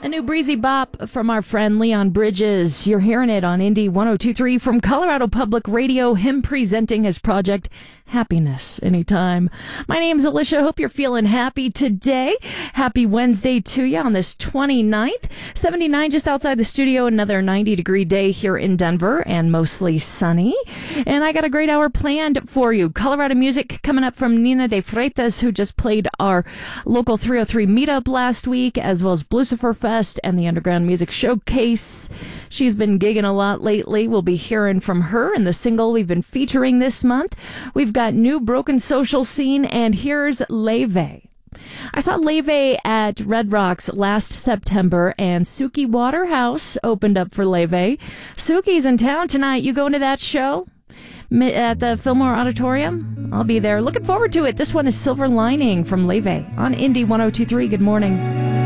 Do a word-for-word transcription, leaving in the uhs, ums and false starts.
A new breezy bop from our friend Leon Bridges. You're hearing it on Indie one oh two point three from Colorado Public Radio, him presenting his project Happiness Anytime. My name's Alicia. Hope you're feeling happy today. Happy Wednesday to you on this twenty-ninth. seventy-nine just outside the studio. Another ninety degree day here in Denver and mostly sunny. And I got a great hour planned for you. Colorado music coming up from Nina de Freitas, who just played our local three oh three meetup last week, as well as Blucifer Fest and the Underground Music Showcase. She's been gigging a lot lately. We'll be hearing from her in the single we've been featuring this month. We've got new Broken Social Scene, and here's Leve. I saw Leve at Red Rocks last September, and Suki Waterhouse opened up for Leve. Suki's in town tonight. You going to that show at the Fillmore Auditorium? I'll be there. Looking forward to it. This one is Silver Lining from Leve on Indie one oh two point three. Good morning.